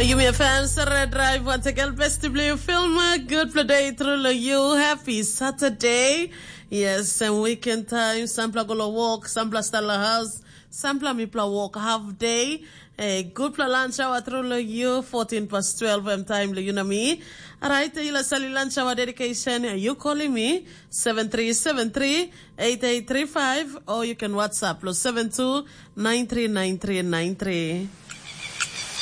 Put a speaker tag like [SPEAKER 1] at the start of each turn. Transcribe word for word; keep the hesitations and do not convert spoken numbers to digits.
[SPEAKER 1] You may fans Red Drive once again best to play film good play through you happy Saturday. Yes, and weekend time sampla go walk, sampla stala house, sampla mi pla walk half day. A good pla lunch hour through you fourteen past twelve m time you know me. Alright, you sali lunch hour dedication. You calling me seven three seven three eight eight three five or you can WhatsApp plus seven two nine three nine three nine three.